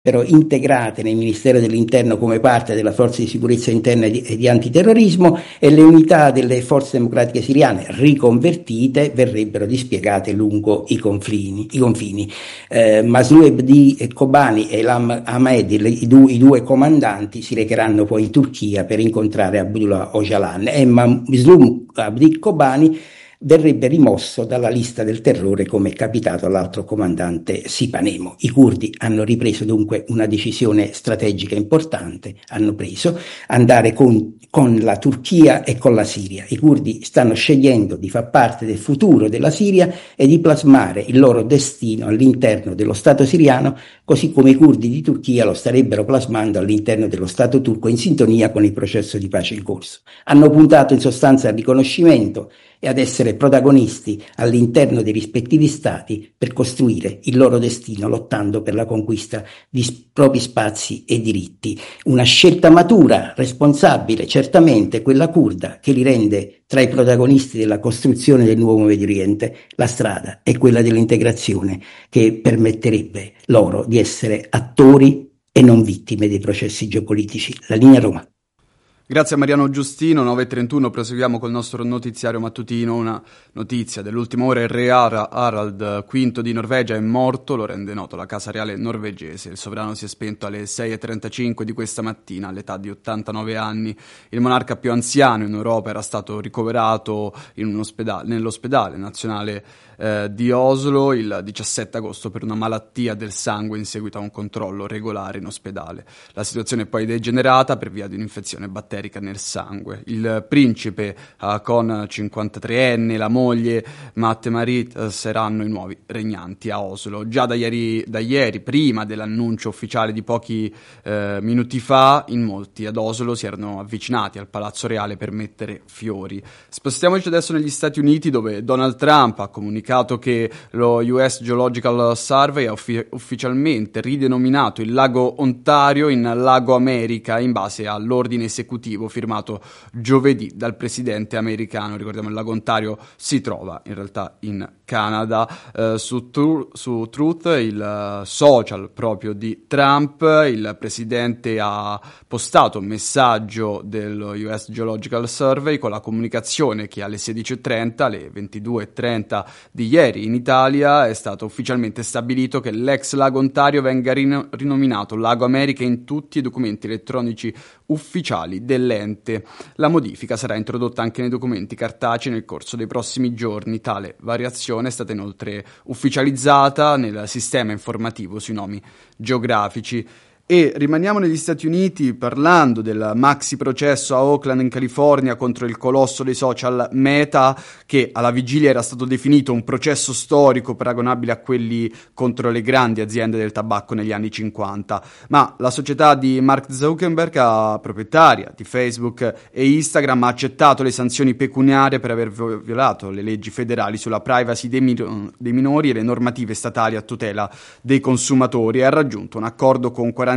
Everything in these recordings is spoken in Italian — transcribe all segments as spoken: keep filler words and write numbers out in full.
però integrate nel Ministero dell'Interno come parte della Forza di Sicurezza Interna e di, e di Antiterrorismo, e le unità delle forze democratiche siriane riconvertite verrebbero dispiegate lungo i confini. I confini. Eh, Maslow Ebdi Kobani e Ilham Ahmed, i, due, i due comandanti, si recheranno poi in Turchia per incontrare Abdullah Öcalan, e Maslow Ebdi Kobani verrebbe rimosso dalla lista del terrore, come è capitato all'altro comandante Sipanemo. I curdi hanno ripreso dunque una decisione strategica importante, hanno preso andare con, con la Turchia e con la Siria. I curdi stanno scegliendo di far parte del futuro della Siria e di plasmare il loro destino all'interno dello Stato siriano, così come i curdi di Turchia lo starebbero plasmando all'interno dello Stato turco, in sintonia con il processo di pace in corso. Hanno puntato in sostanza al riconoscimento e ad essere protagonisti all'interno dei rispettivi stati per costruire il loro destino, lottando per la conquista di propri spazi e diritti. Una scelta matura, responsabile, certamente quella curda, che li rende tra i protagonisti della costruzione del nuovo Medio Oriente. La strada è quella dell'integrazione, che permetterebbe loro di essere attori e non vittime dei processi geopolitici. La linea Roma. Grazie a Mariano Giustino. nove e trentuno, proseguiamo col nostro notiziario mattutino. Una notizia dell'ultima ora: il re Harald quinto di Norvegia è morto, lo rende noto la casa reale norvegese. Il sovrano si è spento alle sei e trentacinque di questa mattina all'età di ottantanove anni. Il monarca più anziano in Europa era stato ricoverato in un ospedale, nell'ospedale nazionale eh, di Oslo il diciassette agosto per una malattia del sangue in seguito a un controllo regolare in ospedale. La situazione è poi degenerata per via di un'infezione batterica nel sangue. Il principe Haakon, cinquantatreenne, la moglie Mette-Marit saranno i nuovi regnanti a Oslo. Già da ieri, da ieri, prima dell'annuncio ufficiale di pochi eh, minuti fa, in molti ad Oslo si erano avvicinati al Palazzo Reale per mettere fiori. Spostiamoci adesso negli Stati Uniti, dove Donald Trump ha comunicato che lo U S Geological Survey ha uffi- ufficialmente ridenominato il lago Ontario in Lago America in base all'ordine esecutivo firmato giovedì dal presidente americano. Ricordiamo, il lago Ontario si trova in realtà in Canada. Eh, su, tru- su Truth, il uh, social proprio di Trump, il presidente ha postato un messaggio dello U S Geological Survey con la comunicazione che alle sedici e trenta, alle ventidue e trenta di ieri in Italia, è stato ufficialmente stabilito che l'ex lago Ontario venga rin- rinominato Lago America in tutti i documenti elettronici ufficiali dell'ente. La modifica sarà introdotta anche nei documenti cartacei nel corso dei prossimi giorni. Tale variazione è stata inoltre ufficializzata nel sistema informativo sui nomi geografici. E rimaniamo negli Stati Uniti parlando del maxi processo a Oakland in California contro il colosso dei social Meta, che alla vigilia era stato definito un processo storico paragonabile a quelli contro le grandi aziende del tabacco negli anni cinquanta. Ma la società di Mark Zuckerberg, proprietaria di Facebook e Instagram, ha accettato le sanzioni pecuniarie per aver violato le leggi federali sulla privacy dei, min- dei minori e le normative statali a tutela dei consumatori, e ha raggiunto un accordo con quarantasette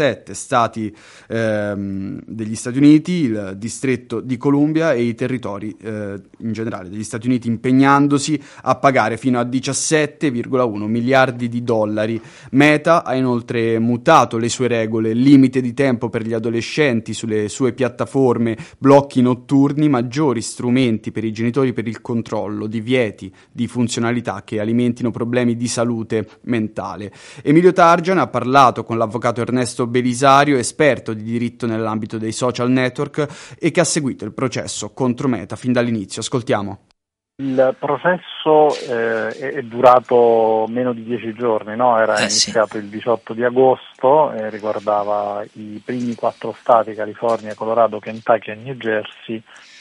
stati ehm, degli Stati Uniti, il distretto di Columbia e i territori eh, in generale degli Stati Uniti, impegnandosi a pagare fino a diciassette virgola uno miliardi di dollari. Meta ha inoltre mutato le sue regole: limite di tempo per gli adolescenti sulle sue piattaforme, blocchi notturni, maggiori strumenti per i genitori per il controllo, divieti di funzionalità che alimentino problemi di salute mentale. Emilio Targian ha parlato con l'avvocato Ernesto Belisario, esperto di diritto nell'ambito dei social network e che ha seguito il processo contro Meta fin dall'inizio. Ascoltiamo. Il processo eh, è durato meno di dieci giorni, no? Era eh, iniziato sì. il diciotto di agosto, e riguardava i primi quattro stati: California, Colorado, Kentucky e New Jersey.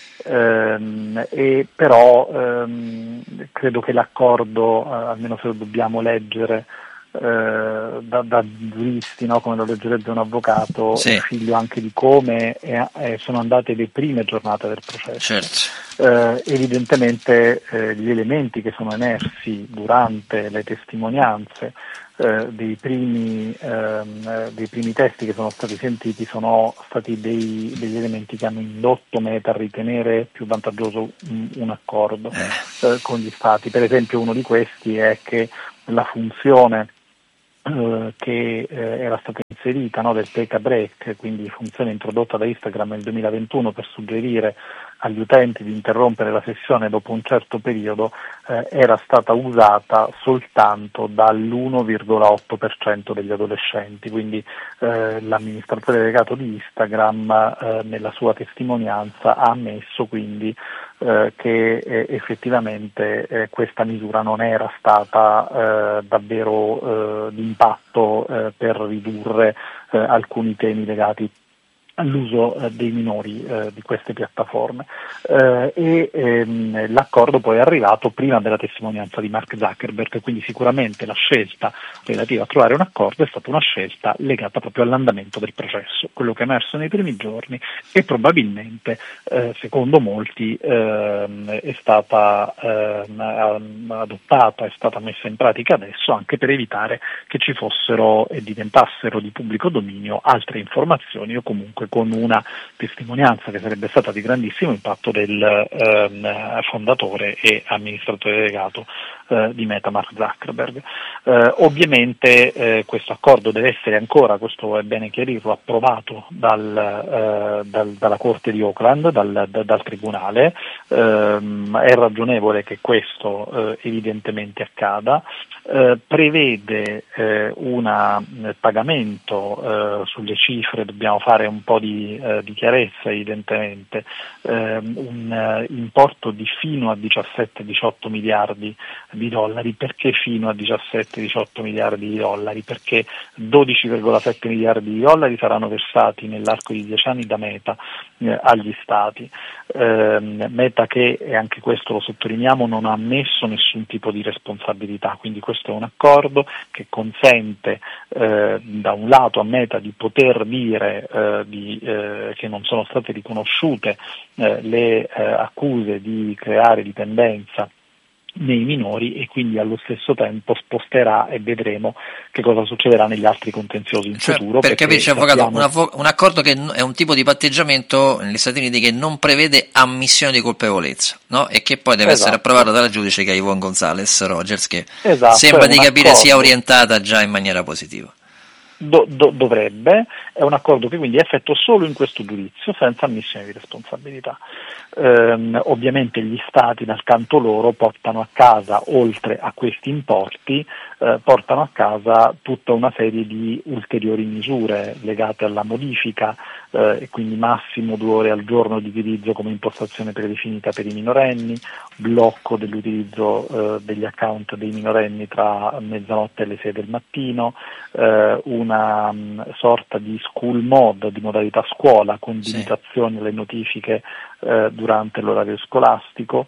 Ehm, e però ehm, credo che l'accordo, eh, almeno se lo dobbiamo leggere eh, da, da giuristi, no, come lo leggerebbe un avvocato, sì. è figlio anche di come è, è, sono andate le prime giornate del processo. Certo. Eh, evidentemente eh, gli elementi che sono emersi durante le testimonianze eh, dei primi ehm, dei primi testi che sono stati sentiti sono stati dei, degli elementi che hanno indotto Meta a ritenere più vantaggioso un, un accordo eh. Eh, con gli stati. Per esempio, uno di questi è che la funzione eh, che eh, era stata inserita, no, del take a break, quindi funzione introdotta da Instagram nel duemilaventuno per suggerire agli utenti di interrompere la sessione dopo un certo periodo, eh, era stata usata soltanto dall'uno virgola otto per cento degli adolescenti, quindi eh, l'amministratore delegato di Instagram eh, nella sua testimonianza ha ammesso quindi eh, che eh, effettivamente eh, questa misura non era stata eh, davvero eh, di impatto eh, per ridurre eh, alcuni temi legati all'uso eh, dei minori eh, di queste piattaforme eh, e ehm, l'accordo poi è arrivato prima della testimonianza di Mark Zuckerberg, quindi sicuramente la scelta relativa a trovare un accordo è stata una scelta legata proprio all'andamento del processo, quello che è emerso nei primi giorni e probabilmente eh, secondo molti ehm, è stata ehm, adottata, è stata messa in pratica adesso anche per evitare che ci fossero e diventassero di pubblico dominio altre informazioni o comunque con una testimonianza che sarebbe stata di grandissimo impatto del ehm, fondatore e amministratore delegato eh, di Meta, Mark Zuckerberg. Eh, ovviamente eh, questo accordo deve essere ancora, questo è bene chiarirlo, approvato dal, eh, dal, dalla Corte di Oakland, dal, da, dal Tribunale. Eh, è ragionevole che questo eh, evidentemente accada. Eh, prevede eh, un pagamento eh, sulle cifre, dobbiamo fare un po' di, eh, di chiarezza evidentemente, eh, un eh, importo di fino a diciassette diciotto miliardi di dollari. Perché fino a diciassette diciotto miliardi di dollari? Perché dodici virgola sette miliardi di dollari saranno versati nell'arco di dieci anni da Meta eh, agli stati. Eh, Meta che, e anche questo lo sottolineiamo, non ha ammesso nessun tipo di responsabilità, quindi questo è un accordo che consente eh, da un lato a Meta di poter dire eh, di, eh, che non sono state riconosciute eh, le eh, accuse di creare dipendenza nei minori e quindi allo stesso tempo sposterà e vedremo che cosa succederà negli altri contenziosi in cioè, futuro. Per perché capirci, avvocato, sappiamo... un, avvo- un accordo che è un tipo di patteggiamento negli Stati Uniti che non prevede ammissione di colpevolezza, no? E che poi deve esatto. essere approvato dalla giudice che è Yvonne Gonzalez Rogers, che esatto, sembra di capire accordo. sia orientata già in maniera positiva. Do, do, dovrebbe, è un accordo che quindi è effetto solo in questo giudizio, senza ammissione di responsabilità. Ehm, ovviamente gli stati dal canto loro portano a casa, oltre a questi importi, eh, portano a casa tutta una serie di ulteriori misure legate alla modifica eh, e quindi massimo due ore al giorno di utilizzo come impostazione predefinita per i minorenni, blocco dell'utilizzo eh, degli account dei minorenni tra mezzanotte e le sei del mattino, eh, una um, sorta di school mode, di modalità scuola con limitazioni alle notifiche eh, durante l'orario scolastico,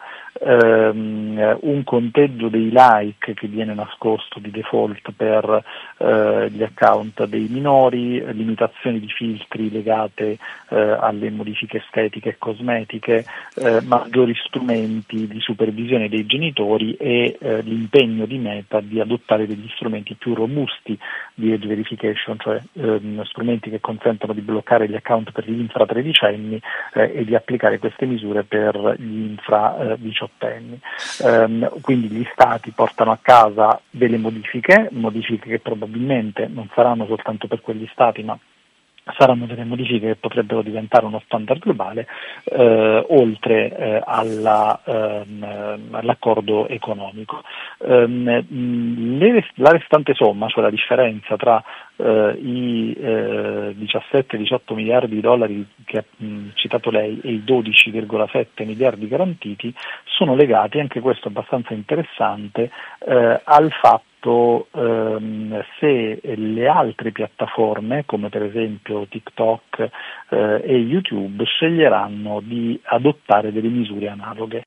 ehm, un conteggio dei like che viene nascosto di default per eh, gli account dei minori, limitazioni di filtri legate eh, alle modifiche estetiche e cosmetiche, eh, maggiori strumenti di supervisione dei genitori e eh, l'impegno di Meta di adottare degli strumenti più robusti di age verification, cioè ehm, strumenti che consentono di bloccare gli account per gli infratredicenni eh, e di applicare queste misure per gli infradiciottenni. Ehm, quindi gli stati portano a casa delle modifiche, modifiche che probabilmente non saranno soltanto per quegli stati, ma saranno delle modifiche che potrebbero diventare uno standard globale, eh, oltre eh, alla, ehm, all'accordo economico. Ehm, le, la restante somma, cioè la differenza tra eh, i eh, diciassette diciotto miliardi di dollari che ha mh, citato lei e i dodici virgola sette miliardi garantiti, sono legati, anche questo abbastanza interessante, eh, al fatto Ehm, se le altre piattaforme come per esempio TikTok eh, e YouTube sceglieranno di adottare delle misure analoghe.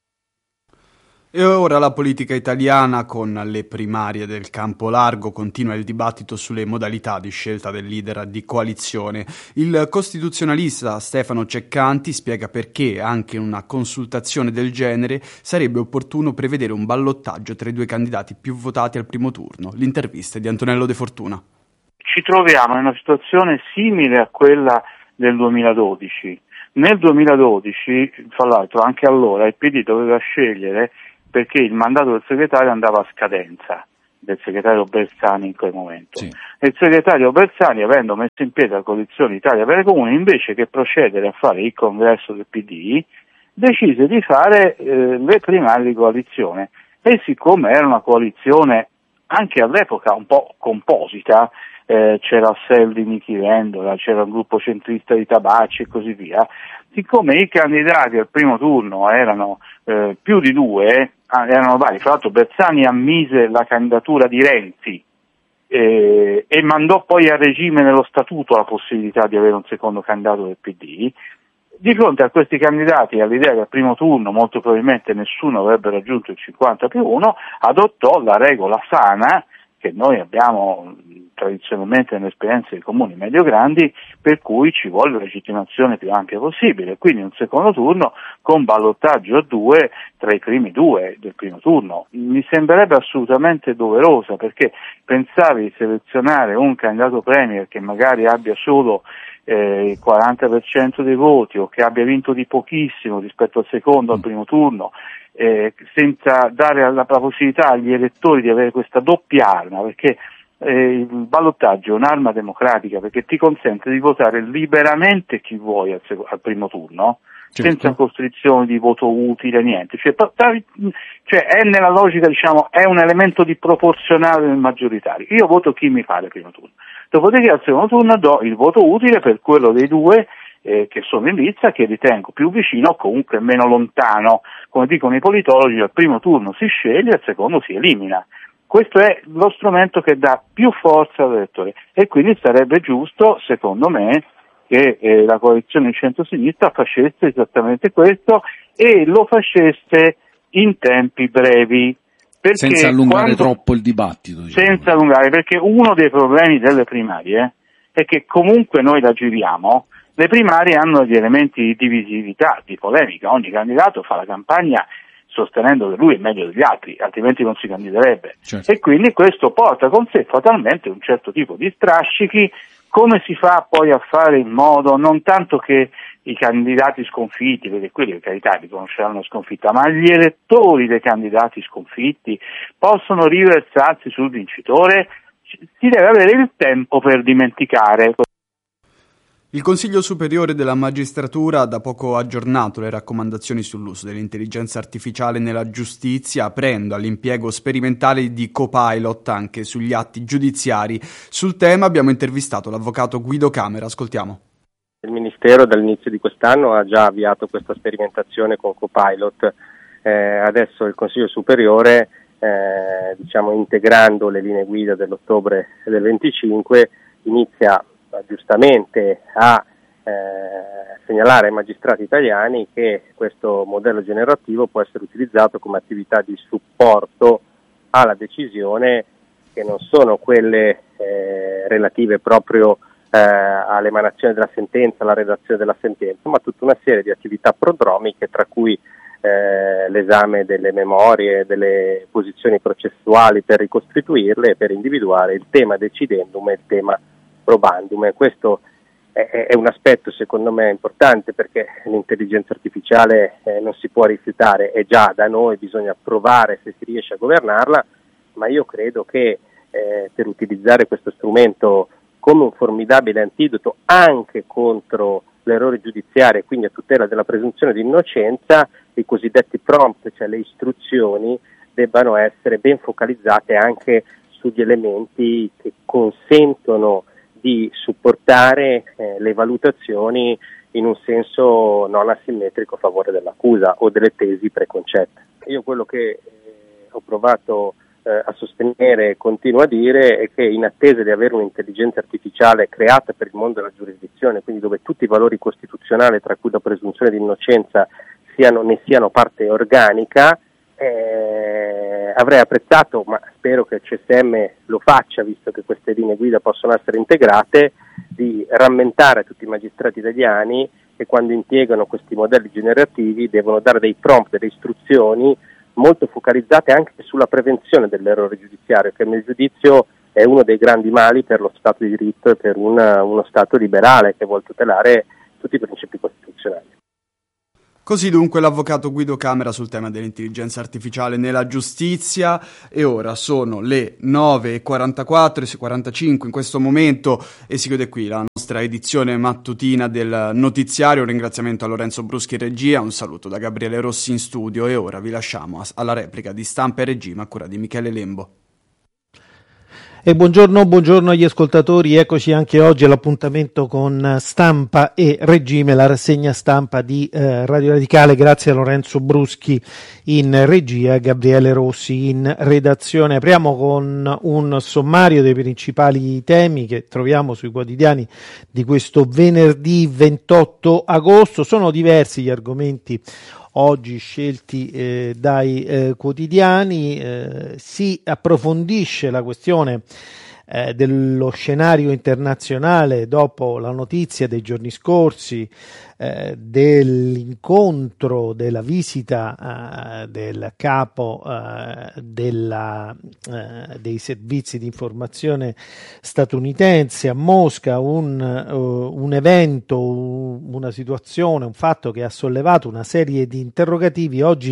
E ora la politica italiana, con le primarie del campo largo, continua il dibattito sulle modalità di scelta del leader di coalizione. Il costituzionalista Stefano Ceccanti spiega perché anche in una consultazione del genere sarebbe opportuno prevedere un ballottaggio tra i due candidati più votati al primo turno. L'intervista è di Antonello De Fortuna. Ci troviamo in una situazione simile a quella del duemiladodici. Nel duemiladodici, fra l'altro, anche allora il P D doveva scegliere perché il mandato del segretario andava a scadenza del segretario Bersani in quel momento. Sì. Il segretario Bersani, avendo messo in piedi la coalizione Italia per i Comuni, invece che procedere a fare il congresso del P D, decise di fare eh, le primarie di coalizione, e siccome era una coalizione anche all'epoca un po' composita, eh, c'era Sell di Nichi Vendola, c'era un gruppo centrista di Tabacci e così via, siccome i candidati al primo turno erano eh, più di due, erano vari, fra l'altro Bersani ammise la candidatura di Renzi eh, e mandò poi a regime nello statuto la possibilità di avere un secondo candidato del P D. Di fronte a questi candidati e all'idea che al primo turno molto probabilmente nessuno avrebbe raggiunto il cinquanta più uno, adottò la regola sana che noi abbiamo tradizionalmente nelle esperienze dei comuni medio-grandi, per cui ci vuole la legittimazione più ampia possibile, quindi un secondo turno con ballottaggio a due tra i primi due del primo turno. Mi sembrerebbe assolutamente doverosa, perché pensavi di selezionare un candidato premier che magari abbia solo eh, il quaranta per cento dei voti o che abbia vinto di pochissimo rispetto al secondo, al primo turno, eh, senza dare la, la possibilità agli elettori di avere questa doppia arma, perché Eh, il ballottaggio è un'arma democratica, perché ti consente di votare liberamente chi vuoi al, sec- al primo turno, certo, senza costrizioni di voto utile, niente, cioè, cioè è nella logica, diciamo, è un elemento di proporzionale nel maggioritario. Io voto chi mi pare al primo turno, dopodiché al secondo turno do il voto utile per quello dei due eh, che sono in lizza, che ritengo più vicino o comunque meno lontano. Come dicono i politologi, al primo turno si sceglie, al secondo si elimina. Questo è lo strumento che dà più forza all'elettore, e quindi sarebbe giusto, secondo me, che eh, la coalizione di centro-sinistra facesse esattamente questo e lo facesse in tempi brevi. Senza allungare quando, troppo il dibattito. Diciamo. Senza allungare, perché uno dei problemi delle primarie è che comunque noi la giriamo, le primarie hanno degli elementi di divisività, di polemica, ogni candidato fa la campagna sostenendo che lui è meglio degli altri, altrimenti non si candiderebbe. Certo. E quindi questo porta con sé fatalmente un certo tipo di strascichi. Come si fa poi a fare in modo non tanto che i candidati sconfitti, perché quelli per carità riconosceranno sconfitta, ma gli elettori dei candidati sconfitti possono riversarsi sul vincitore? Si deve avere il tempo per dimenticare. Il Consiglio Superiore della Magistratura ha da poco aggiornato le raccomandazioni sull'uso dell'intelligenza artificiale nella giustizia, aprendo all'impiego sperimentale di copilot anche sugli atti giudiziari. Sul tema abbiamo intervistato l'avvocato Guido Camera, ascoltiamo. Il Ministero dall'inizio di quest'anno ha già avviato questa sperimentazione con copilot, eh, adesso il Consiglio Superiore, eh, diciamo integrando le linee guida dell'ottobre del venticinque, inizia giustamente a eh, segnalare ai magistrati italiani che questo modello generativo può essere utilizzato come attività di supporto alla decisione, che non sono quelle eh, relative proprio eh, all'emanazione della sentenza, alla redazione della sentenza, ma tutta una serie di attività prodromiche, tra cui eh, l'esame delle memorie, delle posizioni processuali per ricostituirle e per individuare il tema decidendum e il tema probandum. E questo è, è un aspetto secondo me importante, perché l'intelligenza artificiale eh, non si può rifiutare, è già da noi, bisogna provare se si riesce a governarla, ma io credo che eh, per utilizzare questo strumento come un formidabile antidoto anche contro l'errore giudiziario e quindi a tutela della presunzione di innocenza, i cosiddetti prompt, cioè le istruzioni, debbano essere ben focalizzate anche sugli elementi che consentono di supportare eh, le valutazioni in un senso non asimmetrico a favore dell'accusa o delle tesi preconcette. Io quello che eh, ho provato eh, a sostenere e continuo a dire è che, in attesa di avere un'intelligenza artificiale creata per il mondo della giurisdizione, quindi dove tutti i valori costituzionali, tra cui la presunzione di innocenza, siano, ne siano parte organica, Eh, avrei apprezzato, ma spero che il C S M lo faccia, visto che queste linee guida possono essere integrate, di rammentare a tutti i magistrati italiani che quando impiegano questi modelli generativi devono dare dei prompt, delle istruzioni molto focalizzate anche sulla prevenzione dell'errore giudiziario, che a mio giudizio è uno dei grandi mali per lo Stato di diritto e per una, uno Stato liberale che vuole tutelare tutti i principi costituzionali. Così dunque l'avvocato Guido Camera sul tema dell'intelligenza artificiale nella giustizia. E ora sono le nove e quarantaquattro e quarantacinque in questo momento e si chiude qui la nostra edizione mattutina del notiziario. Un ringraziamento a Lorenzo Bruschi in regia, un saluto da Gabriele Rossi in studio e ora vi lasciamo alla replica di Stampa e Regime a cura di Michele Lembo. E buongiorno, buongiorno agli ascoltatori, eccoci anche oggi all'appuntamento con Stampa e Regime, la rassegna stampa di eh, Radio Radicale, grazie a Lorenzo Bruschi in regia e Gabriele Rossi in redazione. Apriamo con un sommario dei principali temi che troviamo sui quotidiani di questo venerdì ventotto agosto. Sono diversi gli argomenti oggi scelti eh, dai eh, quotidiani. Eh, si approfondisce la questione eh, dello scenario internazionale dopo la notizia dei giorni scorsi eh, dell'incontro, della visita eh, del capo eh, della, eh, dei servizi di informazione statunitense a Mosca, un, uh, un evento, una situazione, un fatto che ha sollevato una serie di interrogativi. Oggi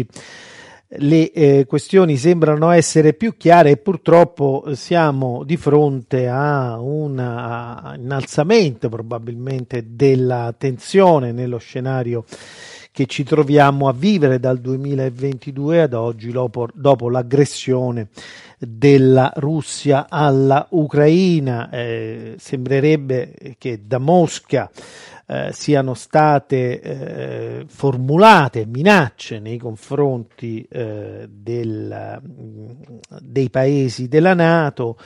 le eh, questioni sembrano essere più chiare e purtroppo siamo di fronte a un innalzamento probabilmente della tensione nello scenario che ci troviamo a vivere dal duemilaventidue ad oggi, dopo, dopo l'aggressione della Russia alla Ucraina. Eh, sembrerebbe che da Mosca eh, siano state eh, formulate minacce nei confronti eh, del, dei paesi della NATO,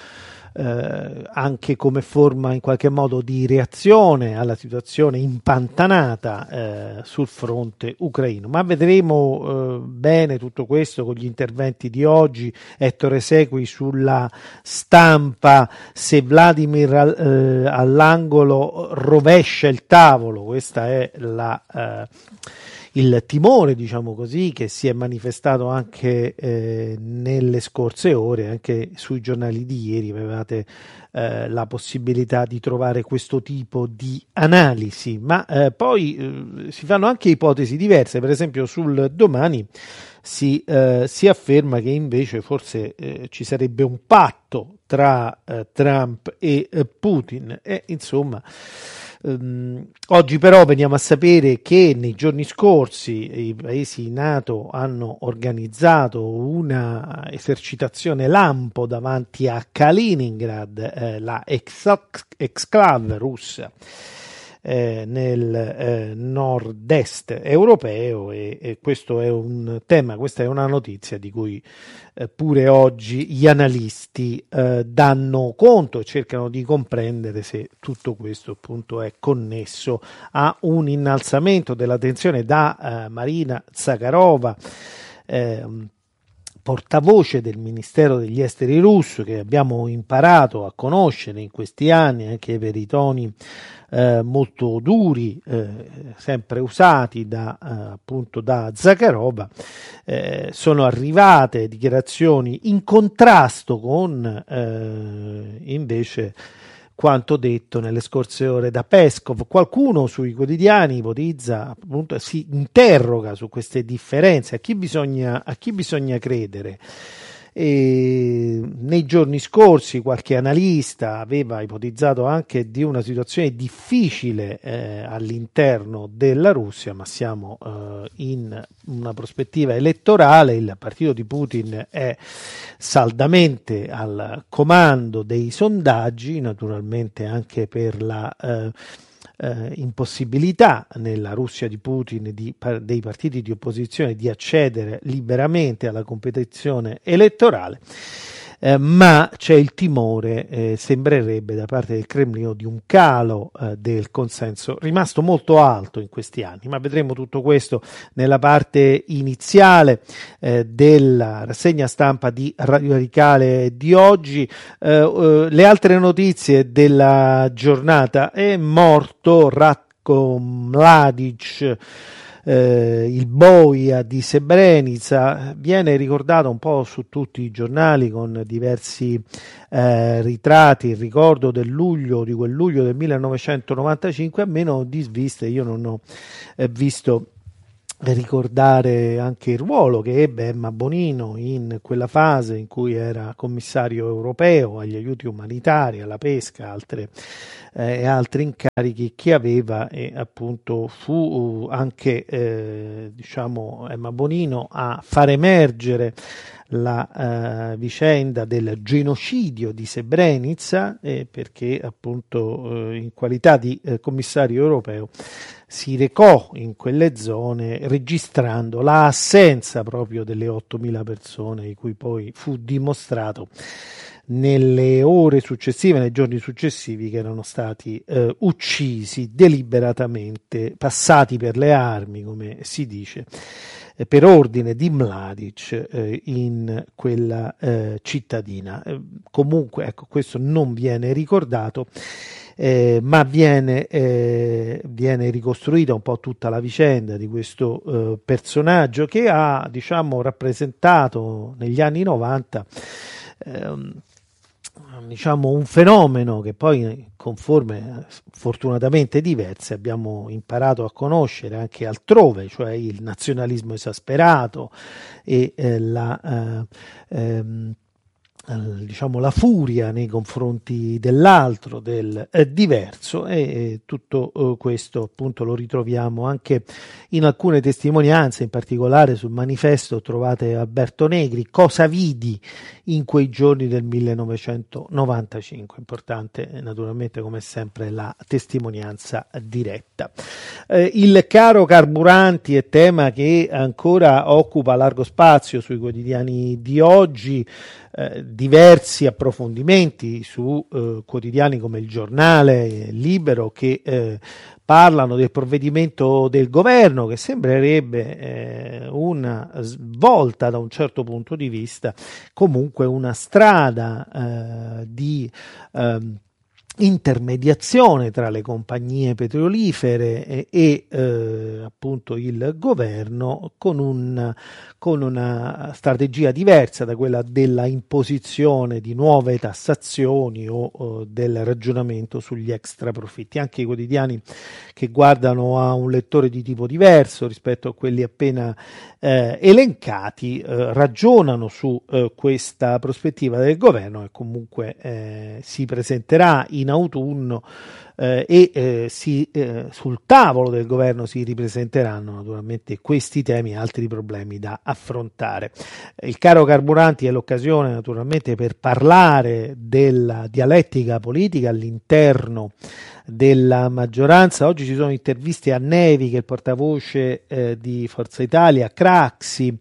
Eh, anche come forma in qualche modo di reazione alla situazione impantanata eh, sul fronte ucraino. Ma vedremo eh, bene tutto questo con gli interventi di oggi. Ettore Sequi sulla Stampa: se Vladimir eh, all'angolo rovescia il tavolo, questa è la eh, il timore, diciamo così, che si è manifestato anche eh, nelle scorse ore. Anche sui giornali di ieri avevate eh, la possibilità di trovare questo tipo di analisi, ma eh, poi eh, si fanno anche ipotesi diverse. Per esempio sul Domani si, eh, si afferma che invece forse eh, ci sarebbe un patto tra eh, Trump e eh, Putin e insomma. Um, oggi però veniamo a sapere che nei giorni scorsi i paesi NATO hanno organizzato una esercitazione lampo davanti a Kaliningrad, eh, la exclave russa eh, nel eh, nord-est europeo, e, e questo è un tema, questa è una notizia di cui eh, pure oggi gli analisti eh, danno conto e cercano di comprendere se tutto questo appunto è connesso a un innalzamento della tensione. Da eh, Marina Zakharova, eh, portavoce del Ministero degli Esteri russo, che abbiamo imparato a conoscere in questi anni anche per i toni eh, molto duri eh, sempre usati da eh, appunto da Zakharova, eh, sono arrivate dichiarazioni in contrasto con eh, invece quanto detto nelle scorse ore da Peskov. Qualcuno sui quotidiani ipotizza, appunto, si interroga su queste differenze, a chi bisogna, a chi bisogna credere. E nei giorni scorsi qualche analista aveva ipotizzato anche di una situazione difficile eh, all'interno della Russia, ma siamo eh, in una prospettiva elettorale. Il partito di Putin è saldamente al comando dei sondaggi, naturalmente anche per la eh, Eh, impossibilità nella Russia di Putin di, dei partiti di opposizione di accedere liberamente alla competizione elettorale, eh, ma c'è il timore, eh, sembrerebbe da parte del Cremlino, di un calo eh, del consenso rimasto molto alto in questi anni. Ma vedremo tutto questo nella parte iniziale eh, della rassegna stampa di Radio Radicale di oggi. Eh, eh, le altre notizie della giornata: è morto Ratko Mladic, Eh, il boia di Srebrenica. Viene ricordato un po' su tutti i giornali con diversi eh, ritratti il ricordo del luglio, di quel luglio del millenovecentonovantacinque. A meno di sviste, io non ho eh, visto ricordare anche il ruolo che ebbe Emma Bonino in quella fase in cui era commissario europeo agli aiuti umanitari, alla pesca, altre, eh, e altri incarichi che aveva, e appunto fu anche eh, diciamo Emma Bonino a far emergere la eh, vicenda del genocidio di Srebrenica, eh, perché appunto eh, in qualità di eh, commissario europeo si recò in quelle zone registrando l'assenza proprio delle ottomila persone, di cui poi fu dimostrato nelle ore successive, nei giorni successivi, che erano stati eh, uccisi deliberatamente, passati per le armi, come si dice, eh, per ordine di Mladic eh, in quella eh, cittadina. Eh, comunque, ecco, questo non viene ricordato. Eh, ma viene, eh, viene ricostruita un po' tutta la vicenda di questo eh, personaggio che ha, diciamo, rappresentato negli anni novanta eh, diciamo un fenomeno che poi, con forme fortunatamente diverse, abbiamo imparato a conoscere anche altrove, cioè il nazionalismo esasperato e eh, la eh, ehm, diciamo la furia nei confronti dell'altro, del eh, diverso, e, e tutto eh, questo appunto lo ritroviamo anche in alcune testimonianze, in particolare sul manifesto trovate Alberto Negri, Cosa vidi in quei giorni del millenovecentonovantacinque. Importante eh, naturalmente, come sempre, la testimonianza diretta. Eh, il caro carburanti è tema che ancora occupa largo spazio sui quotidiani di oggi. Eh, diversi approfondimenti su eh, quotidiani come Il Giornale, Libero, che eh, parlano del provvedimento del governo, che sembrerebbe eh, una svolta da un certo punto di vista, comunque una strada eh, di eh, intermediazione tra le compagnie petrolifere e, e eh, appunto il governo, con, un, con una strategia diversa da quella della imposizione di nuove tassazioni o, o del ragionamento sugli extra profitti. Anche i quotidiani che guardano a un lettore di tipo diverso rispetto a quelli appena eh, elencati eh, ragionano su eh, questa prospettiva del governo, e comunque eh, si presenterà in autunno eh, e eh, si, eh, sul tavolo del governo si ripresenteranno naturalmente questi temi e altri problemi da affrontare. Il caro carburanti è l'occasione naturalmente per parlare della dialettica politica all'interno della maggioranza. Oggi ci sono interviste a Nevi, che è il portavoce eh, di Forza Italia, Craxi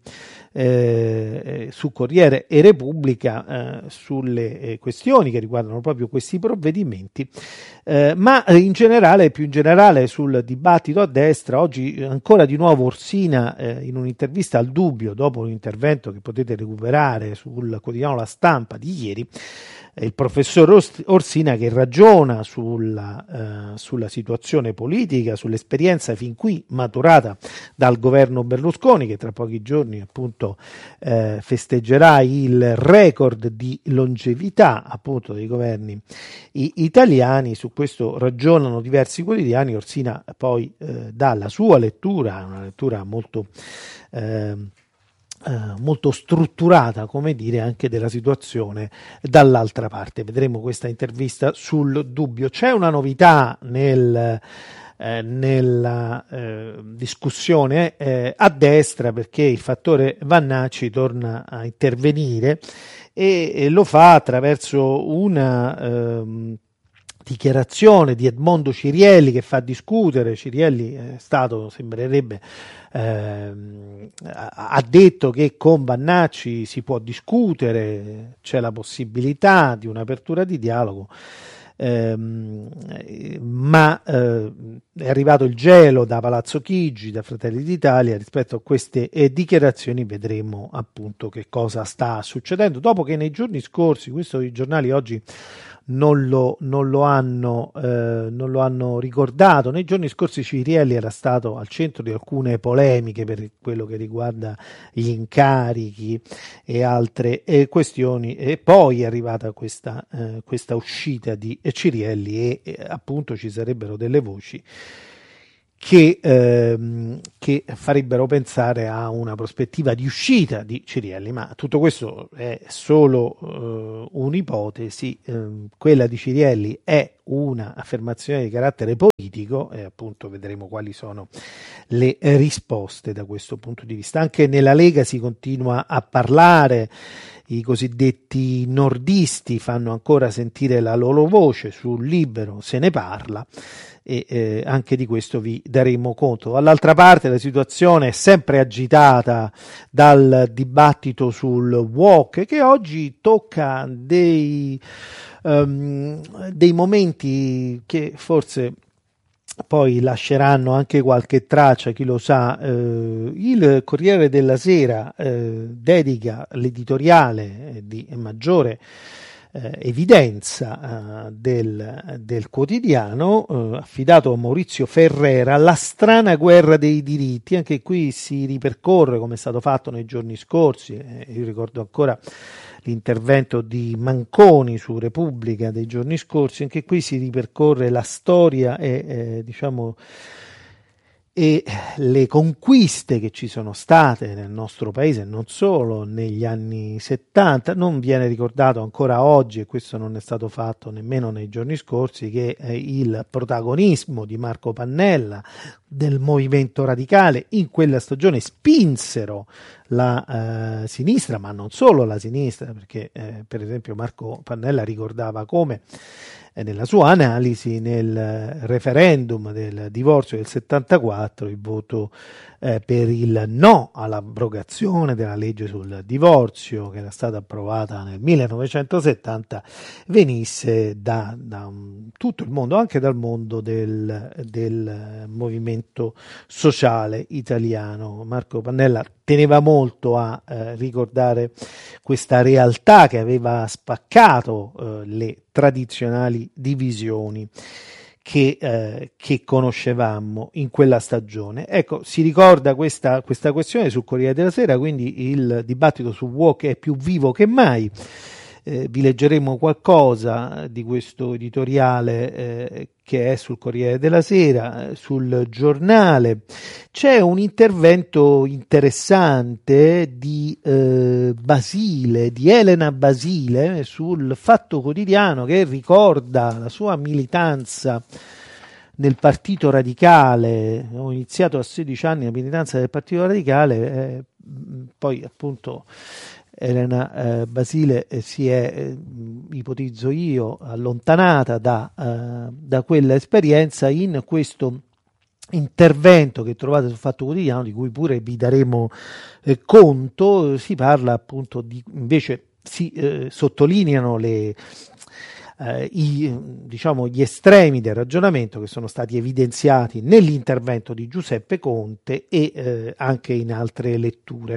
eh, su Corriere e Repubblica eh, sulle eh, questioni che riguardano proprio questi provvedimenti, eh, ma in generale, più in generale, sul dibattito a destra. Oggi ancora di nuovo Orsina eh, in un'intervista al Dubbio, dopo un intervento che potete recuperare sul quotidiano La Stampa di ieri, il professor Orsina, che ragiona sulla, eh, sulla situazione politica, sull'esperienza fin qui maturata dal governo Berlusconi, che tra pochi giorni appunto eh, festeggerà il record di longevità appunto dei governi i- italiani. Su questo ragionano diversi quotidiani. Orsina poi eh, dà la sua lettura, una lettura molto eh, Uh, molto strutturata, come dire, anche della situazione dall'altra parte. Vedremo questa intervista sul Dubbio. C'è una novità nel, eh, nella eh, discussione eh, a destra, perché il fattore Vannacci torna a intervenire e, e lo fa attraverso una ehm, dichiarazione di Edmondo Cirielli, che fa discutere. Cirielli è stato, sembrerebbe, ehm, ha detto che con Vannacci si può discutere, c'è la possibilità di un'apertura di dialogo, ehm, ma eh, è arrivato il gelo da Palazzo Chigi, da Fratelli d'Italia rispetto a queste eh, dichiarazioni. Vedremo appunto che cosa sta succedendo, dopo che nei giorni scorsi, questo i giornali oggi non lo, non lo hanno eh, non lo hanno ricordato, nei giorni scorsi Cirielli era stato al centro di alcune polemiche per quello che riguarda gli incarichi e altre eh, questioni, e poi è arrivata questa, eh, questa uscita di Cirielli e eh, appunto ci sarebbero delle voci che, ehm, che farebbero pensare a una prospettiva di uscita di Cirielli, ma tutto questo è solo eh, un'ipotesi. Eh, quella di Cirielli è una affermazione di carattere politico e appunto vedremo quali sono le risposte da questo punto di vista. Anche nella Lega si continua a parlare, i cosiddetti nordisti fanno ancora sentire la loro voce, sul Libero se ne parla, e eh, anche di questo vi daremo conto. Dall'altra parte la situazione è sempre agitata dal dibattito sul W O C, che oggi tocca dei, um, dei momenti che forse poi lasceranno anche qualche traccia, chi lo sa. Eh, il Corriere della Sera eh, dedica l'editoriale di maggiore eh, evidenza eh, del, del quotidiano, eh, affidato a Maurizio Ferrera, La strana guerra dei diritti. Anche qui si ripercorre, come è stato fatto nei giorni scorsi, eh, io ricordo ancora l'intervento di Manconi su Repubblica dei giorni scorsi, anche qui si ripercorre la storia e eh, diciamo e le conquiste che ci sono state nel nostro paese, non solo negli anni settanta. Non viene ricordato ancora oggi, e questo non è stato fatto nemmeno nei giorni scorsi, che eh, il protagonismo di Marco Pannella, del movimento radicale, in quella stagione spinsero la eh, sinistra, ma non solo la sinistra, perché eh, per esempio Marco Pannella ricordava come eh, nella sua analisi nel referendum del divorzio del settantaquattro il voto eh, per il no all'abrogazione della legge sul divorzio, che era stata approvata nel millenovecentosettanta, venisse da, da um, tutto il mondo, anche dal mondo del, del movimento sociale italiano. Marco Pannella teneva molto a eh, ricordare questa realtà che aveva spaccato eh, le tradizionali divisioni che, eh, che conoscevamo in quella stagione. Ecco, si ricorda questa, questa questione sul Corriere della Sera, quindi il dibattito su W O C è più vivo che mai. Eh, vi leggeremo qualcosa di questo editoriale eh, che è sul Corriere della Sera, eh, sul Giornale. C'è un intervento interessante di eh, Basile, di Elena Basile, sul Fatto Quotidiano, che ricorda la sua militanza nel Partito Radicale. Ho iniziato a sedici anni la militanza del Partito Radicale, eh, poi appunto Elena eh, Basile eh, si è, eh, ipotizzo io, allontanata da, eh, da quella esperienza. In questo intervento che trovate sul Fatto Quotidiano, di cui pure vi daremo eh, conto, si parla appunto di, invece si eh, sottolineano le eh, i, diciamo, gli estremi del ragionamento che sono stati evidenziati nell'intervento di Giuseppe Conte e eh, anche in altre letture.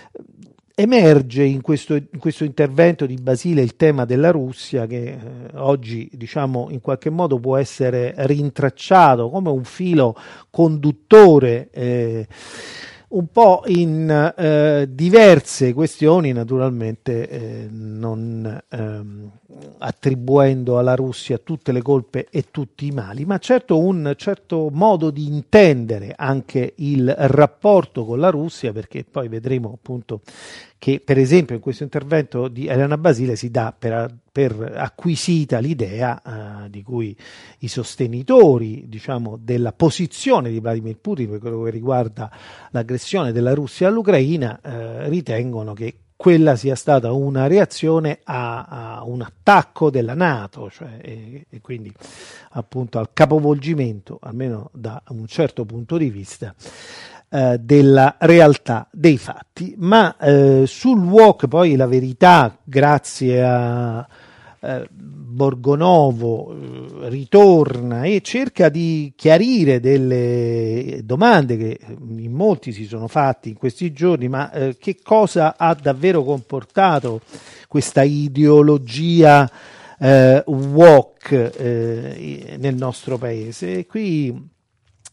Emerge in questo, in questo intervento di Basile il tema della Russia, che eh, oggi, diciamo, in qualche modo può essere rintracciato come un filo conduttore eh, un po' in eh, diverse questioni, naturalmente eh, non ehm, attribuendo alla Russia tutte le colpe e tutti i mali, ma certo un certo modo di intendere anche il rapporto con la Russia, perché poi vedremo appunto che per esempio in questo intervento di Elena Basile si dà per, per acquisita l'idea eh, di cui i sostenitori, diciamo, della posizione di Vladimir Putin per quello che riguarda l'aggressione della Russia all'Ucraina eh, ritengono che quella sia stata una reazione a, a un attacco della NATO, cioè, e, e quindi appunto al capovolgimento, almeno da un certo punto di vista, eh, della realtà dei fatti. Ma eh, sul W O C poi la verità, grazie a eh, Borgonovo, eh, ritorna e cerca di chiarire delle domande che in molti si sono fatti in questi giorni, ma eh, che cosa ha davvero comportato questa ideologia eh, W O C eh, nel nostro paese. E qui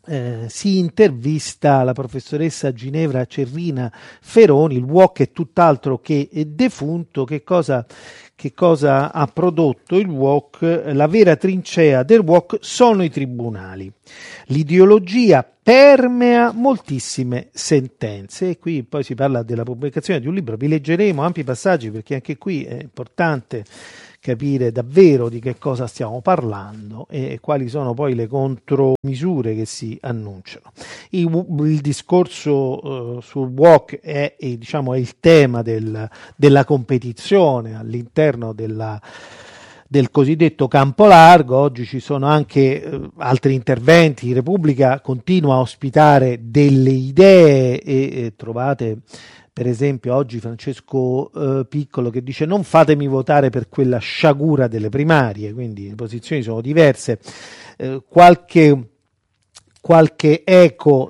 Eh, si intervista la professoressa Ginevra Cerrina Feroni. Il W O C è tutt'altro che defunto. Che cosa, che cosa ha prodotto il W O C? La vera trincea del W O C sono i tribunali. L'ideologia permea moltissime sentenze, e qui poi si parla della pubblicazione di un libro. Vi leggeremo ampi passaggi, perché anche qui è importante capire davvero di che cosa stiamo parlando e quali sono poi le contromisure che si annunciano. Il, il discorso uh, sul W O C è, è, diciamo, è il tema del, della competizione all'interno della del cosiddetto campo largo. Oggi ci sono anche eh, altri interventi. Repubblica continua a ospitare delle idee e, e trovate per esempio oggi Francesco eh, Piccolo che dice: non fatemi votare per quella sciagura delle primarie. Quindi le posizioni sono diverse. Eh, qualche, qualche eco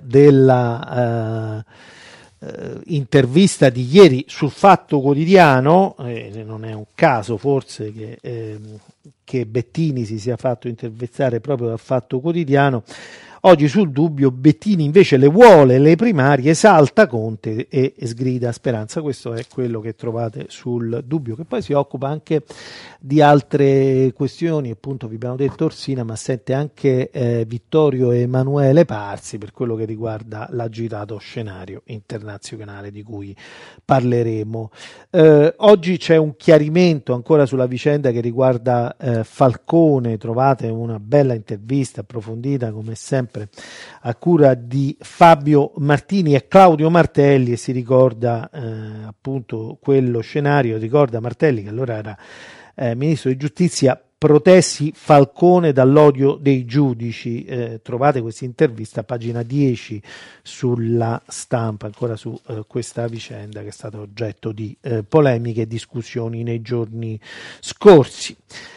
della eh, Uh, intervista di ieri sul Fatto Quotidiano, eh, non è un caso forse che, eh, che Bettini si sia fatto intervistare proprio dal Fatto Quotidiano. Oggi sul Dubbio Bettini invece le vuole le primarie, esalta Conte e sgrida Speranza. Questo è quello che trovate sul Dubbio, che poi si occupa anche di altre questioni. Appunto vi abbiamo detto Orsina, ma sente anche eh, Vittorio Emanuele Parsi per quello che riguarda l'agitato scenario internazionale di cui parleremo. Eh, oggi c'è un chiarimento ancora sulla vicenda che riguarda eh, Falcone. Trovate una bella intervista approfondita come sempre a cura di Fabio Martini e Claudio Martelli, e si ricorda eh, appunto quello scenario. Ricorda Martelli, che allora era eh, ministro di giustizia: protessi Falcone dall'odio dei giudici. Eh, trovate questa intervista a pagina dieci sulla Stampa, ancora su eh, questa vicenda che è stata oggetto di eh, polemiche e discussioni nei giorni scorsi.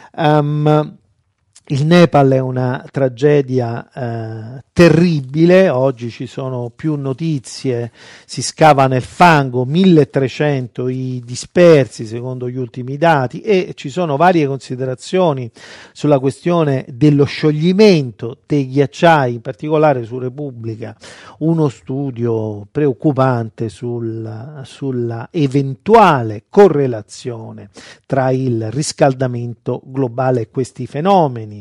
Um, Il Nepal è una tragedia eh, terribile. Oggi ci sono più notizie, si scava nel fango, milletrecento i dispersi secondo gli ultimi dati, e ci sono varie considerazioni sulla questione dello scioglimento dei ghiacciai, in particolare su Repubblica uno studio preoccupante sul, sulla eventuale correlazione tra il riscaldamento globale e questi fenomeni.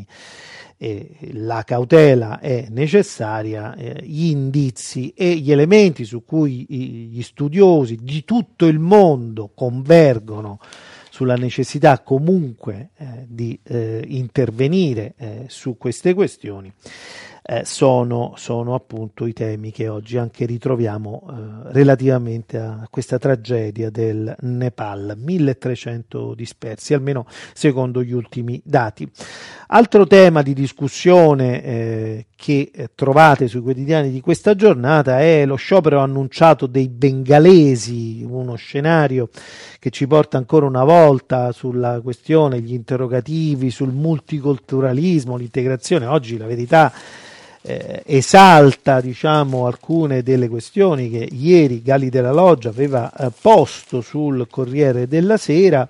E la cautela è necessaria, eh, gli indizi e gli elementi su cui gli studiosi di tutto il mondo convergono sulla necessità comunque eh, di eh, intervenire eh, su queste questioni eh, sono, sono appunto i temi che oggi anche ritroviamo eh, relativamente a questa tragedia del Nepal, milletrecento dispersi, almeno secondo gli ultimi dati. Altro tema di discussione eh, che eh, trovate sui quotidiani di questa giornata è lo sciopero annunciato dei bengalesi, uno scenario che ci porta ancora una volta sulla questione, gli interrogativi sul multiculturalismo, l'integrazione. Oggi la verità eh, esalta, diciamo, alcune delle questioni che ieri Galli della Loggia aveva eh, posto sul Corriere della Sera.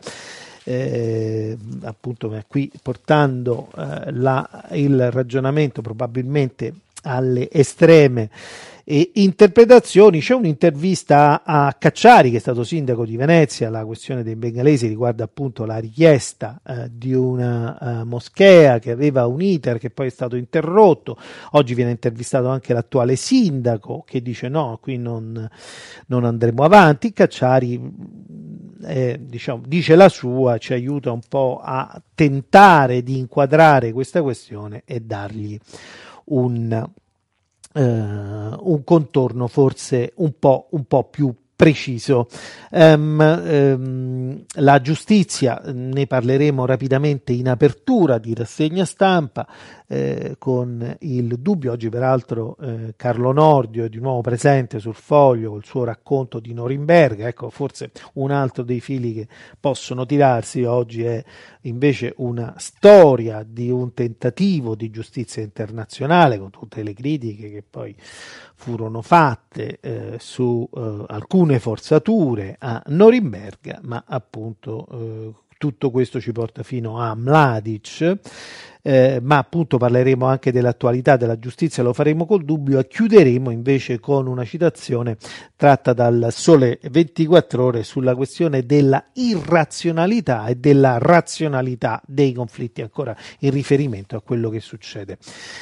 Eh, appunto qui portando eh, la, il ragionamento probabilmente alle estreme e interpretazioni. C'è un'intervista a Cacciari, che è stato sindaco di Venezia. La questione dei bengalesi riguarda appunto la richiesta eh, di una uh, moschea che aveva un iter che poi è stato interrotto. Oggi viene intervistato anche l'attuale sindaco che dice no, qui non, non andremo avanti. Cacciari eh, diciamo, dice la sua, ci aiuta un po' a tentare di inquadrare questa questione e dargli un Uh, un contorno forse un po', un po' più preciso. Um, um, la giustizia, ne parleremo rapidamente in apertura di rassegna stampa eh, con il Dubbio. Oggi peraltro eh, Carlo Nordio è di nuovo presente sul Foglio col suo racconto di Norimberga. Ecco, forse un altro dei fili che possono tirarsi oggi è invece una storia di un tentativo di giustizia internazionale, con tutte le critiche che poi furono fatte eh, su eh, alcune forzature a Norimberga, ma appunto eh, tutto questo ci porta fino a Mladic. Eh, ma appunto parleremo anche dell'attualità della giustizia, lo faremo col Dubbio, e chiuderemo invece con una citazione tratta dal Sole ventiquattro Ore sulla questione della irrazionalità e della razionalità dei conflitti, ancora in riferimento a quello che succede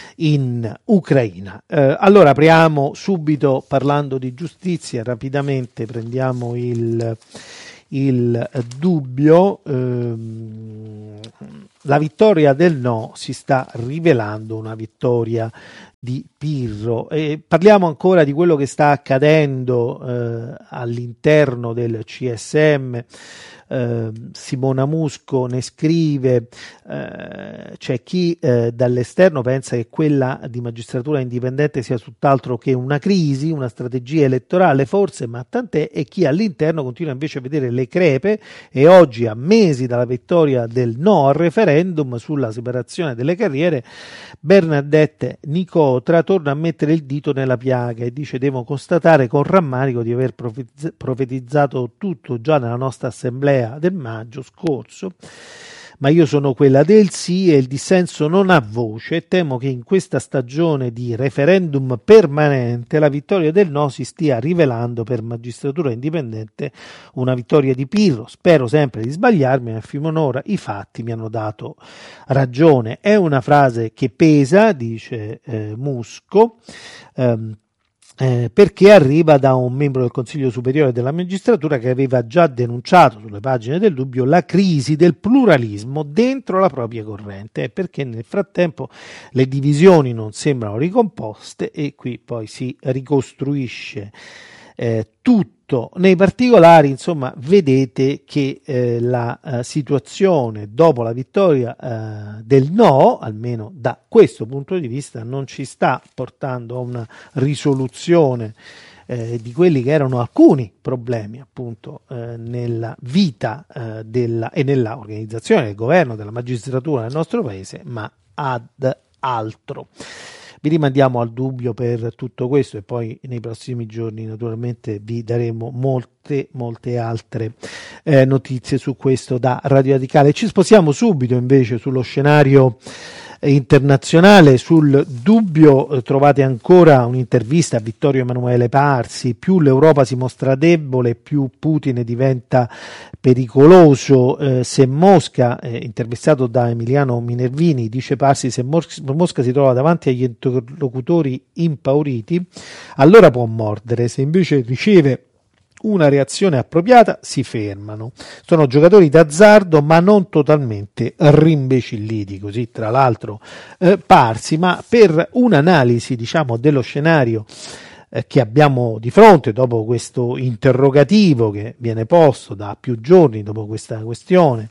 in Ucraina. Eh, allora apriamo subito parlando di giustizia, rapidamente prendiamo il il Dubbio. Ehm, la vittoria del no si sta rivelando una vittoria di Pirro, e parliamo ancora di quello che sta accadendo eh, all'interno del C S M. Eh, Simona Musco ne scrive, eh, c'è chi eh, dall'esterno pensa che quella di magistratura indipendente sia tutt'altro che una crisi, una strategia elettorale forse, ma tant'è, e chi all'interno continua invece a vedere le crepe, e oggi, a mesi dalla vittoria del no al referendum sulla separazione delle carriere, Bernadette Nicotra torna a mettere il dito nella piaga e dice: devo constatare con rammarico di aver profetiz- profetizzato tutto già nella nostra assemblea del maggio scorso, ma io sono quella del sì e il dissenso non ha voce, e temo che in questa stagione di referendum permanente la vittoria del no si stia rivelando per magistratura indipendente una vittoria di Pirro. Spero sempre di sbagliarmi, ma finora i fatti mi hanno dato ragione. È una frase che pesa, dice eh, Musco, ehm, Eh, perché arriva da un membro del Consiglio Superiore della Magistratura che aveva già denunciato sulle pagine del Dubbio la crisi del pluralismo dentro la propria corrente, e perché nel frattempo le divisioni non sembrano ricomposte, e qui poi si ricostruisce eh, tutto nei particolari. Insomma, vedete che eh, la eh, situazione dopo la vittoria eh, del no, almeno da questo punto di vista, non ci sta portando a una risoluzione eh, di quelli che erano alcuni problemi appunto eh, nella vita eh, della, e nella organizzazione del governo, della magistratura nel nostro paese, ma ad altro. Vi rimandiamo al Dubbio per tutto questo, e poi nei prossimi giorni naturalmente vi daremo molte molte altre eh, notizie su questo da Radio Radicale. Ci spostiamo subito invece sullo scenario internazionale. Sul Dubbio eh, trovate ancora un'intervista a Vittorio Emanuele Parsi: più l'Europa si mostra debole, più Putin diventa pericoloso. Eh, se Mosca, eh, intervistato da Emiliano Minervini, dice Parsi, se Mos- Mosca si trova davanti agli interlocutori impauriti, allora può mordere; se invece riceve una reazione appropriata si fermano. Sono giocatori d'azzardo ma non totalmente rimbecilliti, così tra l'altro eh, Parsi. Ma per un'analisi diciamo dello scenario eh, che abbiamo di fronte dopo questo interrogativo che viene posto da più giorni dopo questa questione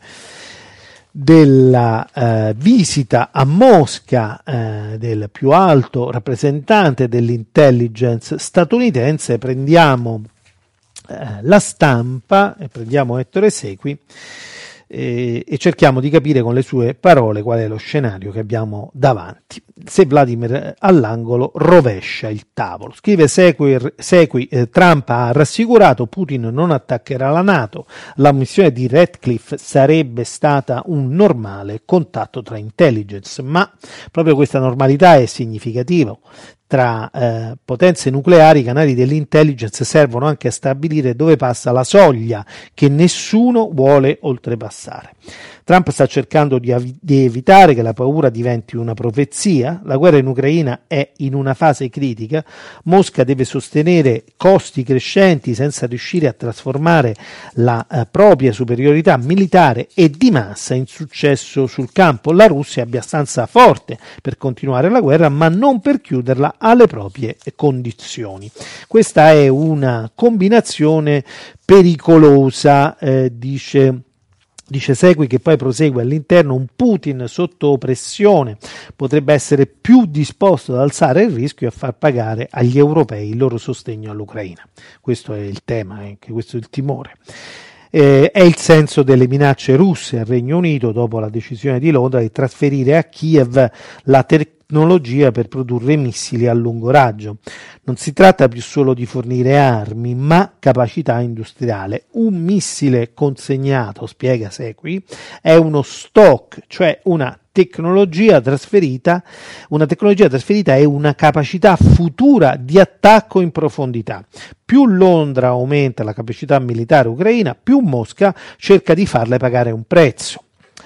della eh, visita a Mosca eh, del più alto rappresentante dell'intelligence statunitense, prendiamo La Stampa e prendiamo Ettore Sequi e, e cerchiamo di capire con le sue parole qual è lo scenario che abbiamo davanti. Se Vladimir all'angolo rovescia il tavolo, scrive Sequi, Sequi eh, Trump ha rassicurato Putin non attaccherà la NATO, la missione di Ratcliffe sarebbe stata un normale contatto tra intelligence, ma proprio questa normalità è significativa. Tra eh, potenze nucleari, i canali dell'intelligence servono anche a stabilire dove passa la soglia che nessuno vuole oltrepassare. Trump sta cercando di, av- di evitare che la paura diventi una profezia. La guerra in Ucraina è in una fase critica. Mosca deve sostenere costi crescenti senza riuscire a trasformare la eh, propria superiorità militare e di massa in successo sul campo. La Russia è abbastanza forte per continuare la guerra, ma non per chiuderla alle proprie condizioni. Questa è una combinazione pericolosa, eh, dice Dice Sequi, che poi prosegue: all'interno un Putin sotto pressione potrebbe essere più disposto ad alzare il rischio e a far pagare agli europei il loro sostegno all'Ucraina. Questo è il tema, anche questo è il timore. Eh, è il senso delle minacce russe al Regno Unito dopo la decisione di Londra di trasferire a Kiev la ter- tecnologia per produrre missili a lungo raggio. Non si tratta più solo di fornire armi, ma capacità industriale. Un missile consegnato, spiega Sequi, è uno stock, cioè una tecnologia trasferita, una tecnologia trasferita è una capacità futura di attacco in profondità. Più Londra aumenta la capacità militare ucraina, più Mosca cerca di farle pagare un prezzo.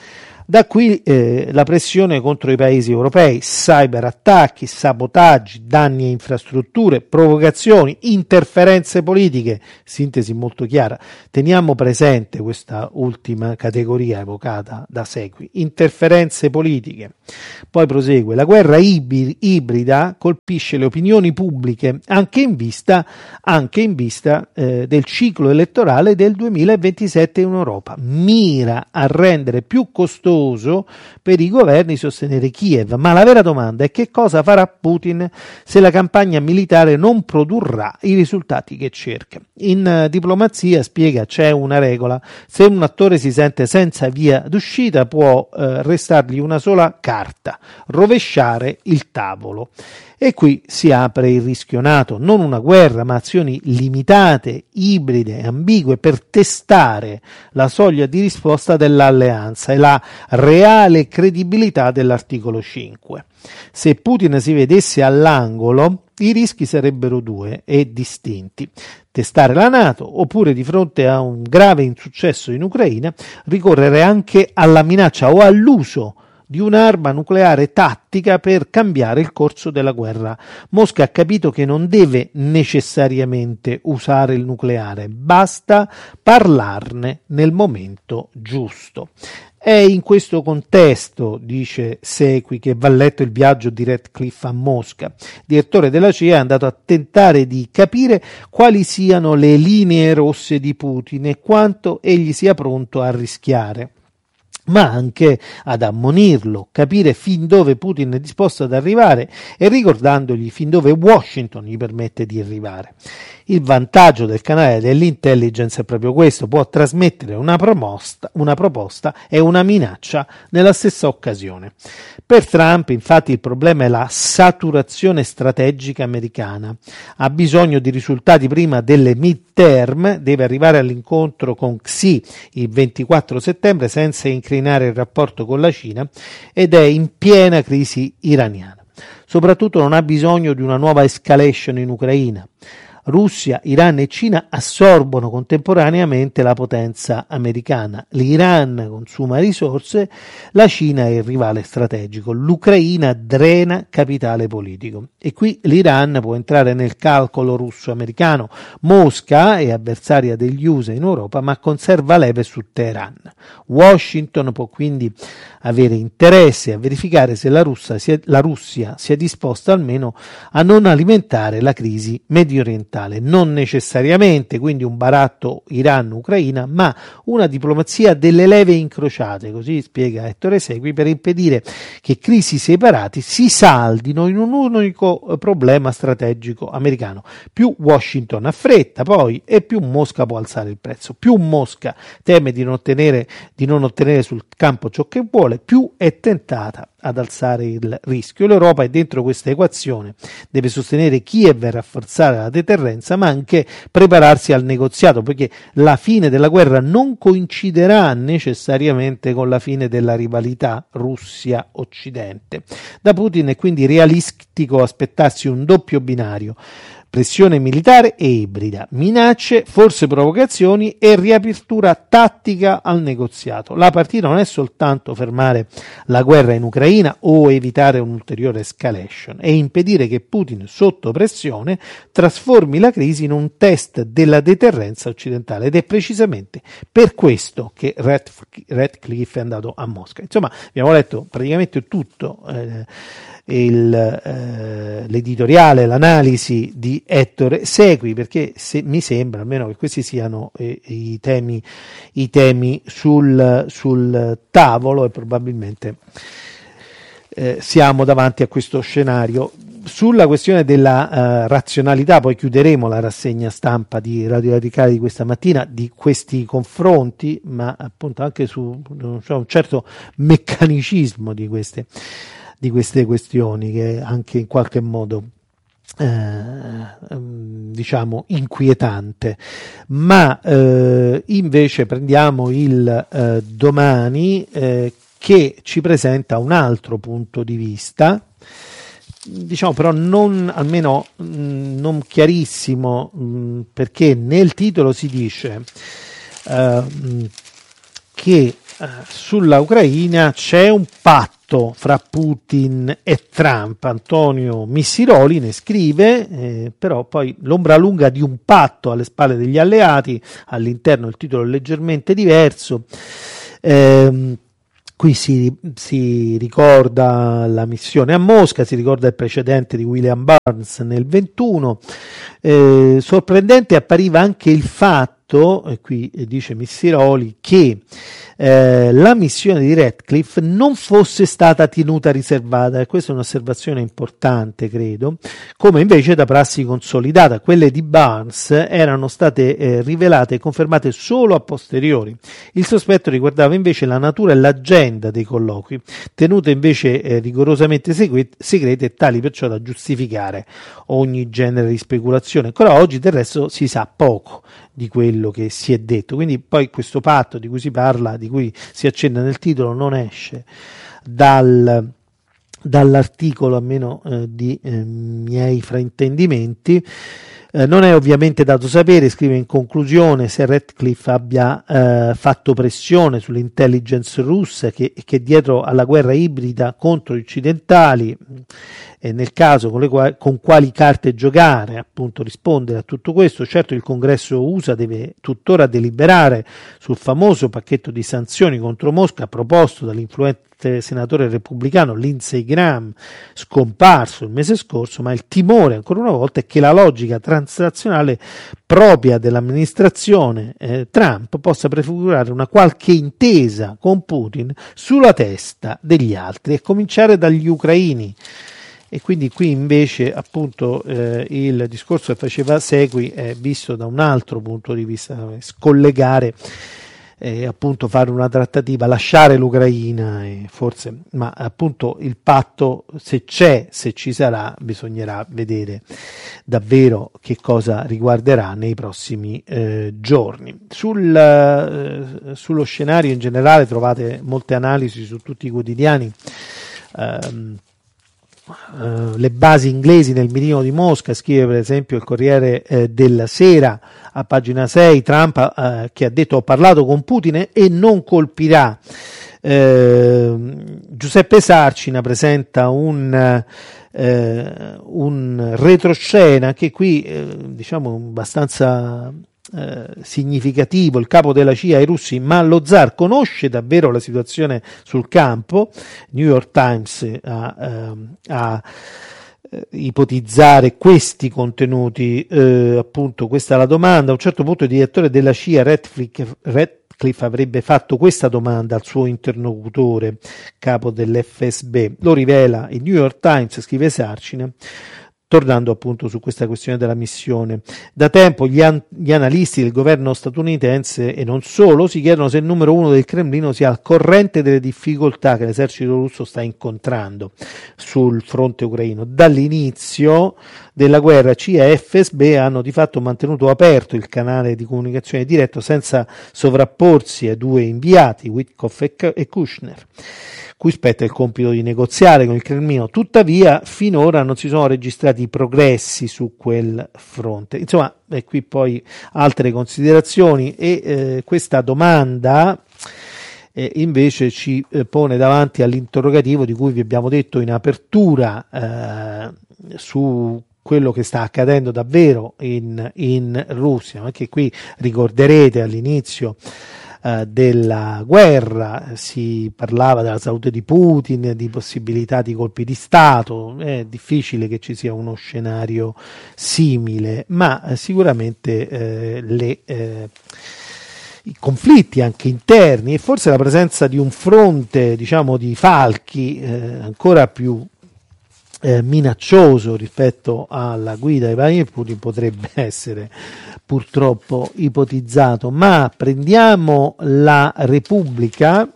Da qui eh, la pressione contro i paesi europei, cyberattacchi, sabotaggi, danni a infrastrutture, provocazioni, interferenze politiche, sintesi molto chiara. Teniamo presente questa ultima categoria evocata da Sequi, interferenze politiche. Poi prosegue, la guerra ibri- ibrida colpisce le opinioni pubbliche anche in vista, anche in vista eh, del ciclo elettorale del duemilaventisette in Europa. Mira a rendere più costoso per i governi sostenere Kiev, ma la vera domanda è che cosa farà Putin se la campagna militare non produrrà i risultati che cerca. In uh, diplomazia, spiega, c'è una regola: se un attore si sente senza via d'uscita può uh, restargli una sola carta, rovesciare il tavolo. E qui si apre il rischio NATO, non una guerra, ma azioni limitate, ibride, ambigue, per testare la soglia di risposta dell'alleanza e la reale credibilità dell'articolo cinque. Se Putin si vedesse all'angolo, i rischi sarebbero due e distinti: testare la NATO, oppure di fronte a un grave insuccesso in Ucraina ricorrere anche alla minaccia o all'uso di un'arma nucleare tattica per cambiare il corso della guerra. Mosca ha capito che non deve necessariamente usare il nucleare, basta parlarne nel momento giusto. È in questo contesto, dice Sequi, che va letto il viaggio di Ratcliffe a Mosca. Il direttore della C I A è andato a tentare di capire quali siano le linee rosse di Putin e quanto egli sia pronto a rischiare, ma anche ad ammonirlo, capire fin dove Putin è disposto ad arrivare e ricordandogli fin dove Washington gli permette di arrivare. Il vantaggio del canale dell'intelligence è proprio questo: può trasmettere una proposta, una proposta e una minaccia nella stessa occasione. Per Trump, infatti, il problema è la saturazione strategica americana. Ha bisogno di risultati prima delle midterm, deve arrivare all'incontro con Xi il ventiquattro settembre senza incrinare il rapporto con la Cina ed è in piena crisi iraniana. Soprattutto non ha bisogno di una nuova escalation in Ucraina. Russia, Iran e Cina assorbono contemporaneamente la potenza americana. L'Iran consuma risorse, la Cina è il rivale strategico, l'Ucraina drena capitale politico. E qui l'Iran può entrare nel calcolo russo-americano. Mosca è avversaria degli U S A in Europa, ma conserva leve su Teheran. Washington può quindi avere interesse a verificare se la Russia sia, la Russia sia disposta almeno a non alimentare la crisi mediorientale. Non necessariamente quindi un baratto Iran-Ucraina, ma una diplomazia delle leve incrociate, così spiega Ettore Sequi, per impedire che crisi separati si saldino in un unico problema strategico americano. Più Washington ha fretta poi e più Mosca può alzare il prezzo. Più Mosca teme di non ottenere, di non ottenere sul campo ciò che vuole, più è tentata ad alzare il rischio. L'Europa è dentro questa equazione, deve sostenere Kiev e rafforzare la deterrenza, ma anche prepararsi al negoziato, perché la fine della guerra non coinciderà necessariamente con la fine della rivalità Russia-Occidente. Da Putin è quindi realistico aspettarsi un doppio binario: pressione militare e ibrida, minacce, forse provocazioni e riapertura tattica al negoziato. La partita non è soltanto fermare la guerra in Ucraina o evitare un'ulteriore escalation, è impedire che Putin, sotto pressione, trasformi la crisi in un test della deterrenza occidentale, ed è precisamente per questo che Ratcliffe è andato a Mosca. Insomma, abbiamo letto praticamente tutto eh, Il, eh, l'editoriale, l'analisi di Ettore Sequi, perché se, mi sembra almeno che questi siano eh, i temi, i temi sul, sul tavolo, e probabilmente eh, siamo davanti a questo scenario. Sulla questione della uh, razionalità, poi chiuderemo la rassegna stampa di Radio Radicale di questa mattina, di questi confronti, ma appunto anche su cioè, un certo meccanicismo di queste di queste questioni, che è anche in qualche modo Eh, diciamo inquietante. Ma eh, invece prendiamo il eh, Domani, eh, che ci presenta un altro punto di vista, diciamo però non, almeno mh, non chiarissimo, mh, perché nel titolo si dice eh, che eh, sulla Ucraina c'è un patto fra Putin e Trump. Antonio Missiroli ne scrive, eh, però poi l'ombra lunga di un patto alle spalle degli alleati, all'interno il titolo è leggermente diverso. Eh, Qui si, si ricorda la missione a Mosca, si ricorda il precedente di William Burns nel ventuno. Eh, sorprendente appariva anche il fatto, e qui dice Missiroli, che eh, la missione di Ratcliffe non fosse stata tenuta riservata, e questa è un'osservazione importante, credo, come invece da prassi consolidata. Quelle di Burns erano state eh, rivelate e confermate solo a posteriori. Il sospetto riguardava invece la natura e l'agenda dei colloqui, tenute invece eh, rigorosamente segre- segrete e tali perciò da giustificare ogni genere di speculazione. Ancora oggi del resto si sa poco di quello che si è detto, quindi poi questo patto di cui si parla, di cui si accenna nel titolo, non esce dal, dall'articolo, a meno eh, di eh, miei fraintendimenti. Eh, non è ovviamente dato sapere, scrive in conclusione, se Ratcliffe abbia eh, fatto pressione sull'intelligence russa che, che dietro alla guerra ibrida contro gli occidentali, e nel caso con, le quali, con quali carte giocare, appunto rispondere a tutto questo. Certo, il Congresso U S A deve tuttora deliberare sul famoso pacchetto di sanzioni contro Mosca proposto dall'influente senatore repubblicano Lindsey Graham, scomparso il mese scorso, ma il timore ancora una volta è che la logica transnazionale propria dell'amministrazione eh, Trump possa prefigurare una qualche intesa con Putin sulla testa degli altri, a cominciare dagli ucraini. E quindi qui invece appunto eh, il discorso che faceva Segui è visto da un altro punto di vista, scollegare, eh, appunto fare una trattativa, lasciare l'Ucraina, e forse, ma appunto il patto, se c'è, se ci sarà, bisognerà vedere davvero che cosa riguarderà nei prossimi eh, giorni. Sul, eh, sullo scenario in generale trovate molte analisi su tutti i quotidiani. ehm, Uh, le basi inglesi nel mirino di Mosca, scrive per esempio il Corriere eh, della Sera a pagina sei, Trump uh, che ha detto: ho parlato con Putin e non colpirà. Uh, Giuseppe Sarcina presenta un, uh, un retroscena che qui uh, diciamo abbastanza Eh, significativo. Il capo della C I A ai russi: ma lo zar conosce davvero la situazione sul campo? New York Times a, eh, a eh, ipotizzare questi contenuti, eh, appunto questa è la domanda. A un certo punto il direttore della C I A Ratcliffe, Ratcliffe avrebbe fatto questa domanda al suo interlocutore, capo dell'F S B, lo rivela il New York Times, scrive Sarcine, tornando appunto su questa questione della missione. Da tempo gli, an- gli analisti del governo statunitense, e non solo, si chiedono se il numero uno del Cremlino sia al corrente delle difficoltà che l'esercito russo sta incontrando sul fronte ucraino. Dall'inizio della guerra C I A e F S B hanno di fatto mantenuto aperto il canale di comunicazione diretto senza sovrapporsi ai due inviati, Witkoff e, K- e Kushner, cui spetta il compito di negoziare con il Cremlino. Tuttavia finora non si sono registrati progressi su quel fronte. Insomma, e qui poi altre considerazioni, e eh, questa domanda eh, invece ci eh, pone davanti all'interrogativo di cui vi abbiamo detto in apertura eh, su quello che sta accadendo davvero in, in Russia. Anche qui ricorderete all'inizio Uh, della guerra si parlava della salute di Putin, di possibilità di colpi di Stato. È difficile che ci sia uno scenario simile, ma eh, sicuramente eh, le, eh, i conflitti anche interni, e forse la presenza di un fronte, diciamo, di falchi eh, ancora più Eh, minaccioso rispetto alla guida di Vladimir Putin potrebbe essere purtroppo ipotizzato. Ma prendiamo la Repubblica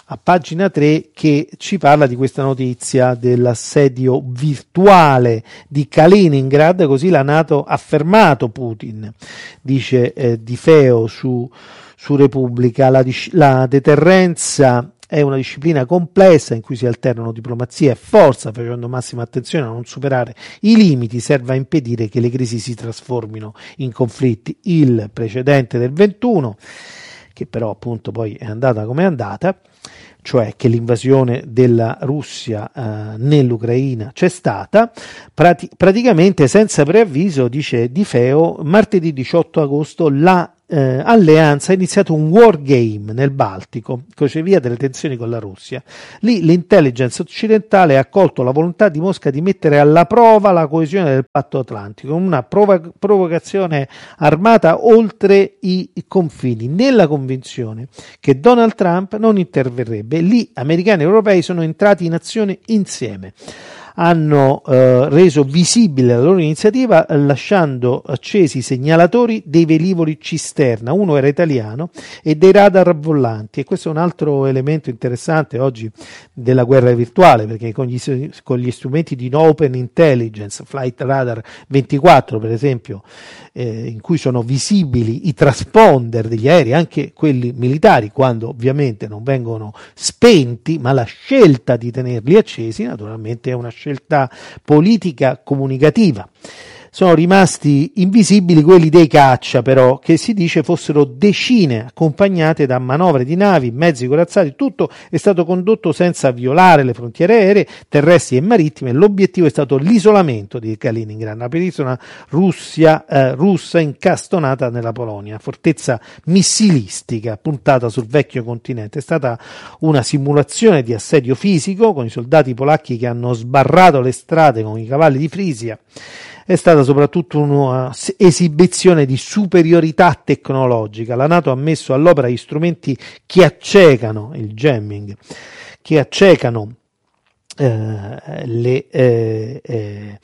a pagina tre, che ci parla di questa notizia dell'assedio virtuale di Kaliningrad. Così la NATO ha fermato Putin, dice eh, Di Feo su, su Repubblica. La, la deterrenza è una disciplina complessa in cui si alternano diplomazia e forza, facendo massima attenzione a non superare i limiti, serve a impedire che le crisi si trasformino in conflitti. Il precedente del ventuno, che però appunto poi è andata come è andata, cioè che l'invasione della Russia eh, nell'Ucraina c'è stata, prati- praticamente senza preavviso, dice Di Feo, martedì diciotto agosto la Eh, alleanza ha iniziato un war game nel Baltico, crocevia delle tensioni con la Russia. Lì l'intelligence occidentale ha colto la volontà di Mosca di mettere alla prova la coesione del patto atlantico, una prov- provocazione armata oltre i confini, nella convinzione che Donald Trump non interverrebbe. Lì americani e europei sono entrati in azione insieme. Hanno eh, reso visibile la loro iniziativa lasciando accesi i segnalatori dei velivoli cisterna, uno era italiano, e dei radar volanti. E questo è un altro elemento interessante oggi della guerra virtuale, perché con gli, con gli strumenti di Open Intelligence, Flight Radar ventiquattro per esempio, eh, in cui sono visibili i transponder degli aerei, anche quelli militari, quando ovviamente non vengono spenti, ma la scelta di tenerli accesi naturalmente è una scelta scelta politica comunicativa. Sono rimasti invisibili quelli dei caccia, però, che si dice fossero decine, accompagnate da manovre di navi, mezzi corazzati. Tutto è stato condotto senza violare le frontiere aeree, terrestri e marittime. L'obiettivo è stato l'isolamento di Kaliningrad, una penisola Russia, eh, russa incastonata nella Polonia, fortezza missilistica puntata sul vecchio continente. È stata una simulazione di assedio fisico, con i soldati polacchi che hanno sbarrato le strade con i cavalli di Frisia. È stata soprattutto un'esibizione di superiorità tecnologica. La NATO ha messo all'opera gli strumenti che accecano il jamming, che accecano eh, le, eh, eh,